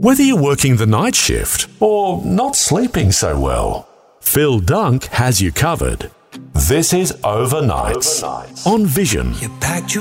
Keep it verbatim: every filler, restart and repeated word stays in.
Whether you're working the night shift or not sleeping so well, Phil Dunk has you covered. This is Overnights, Overnights. on Vision. You packed your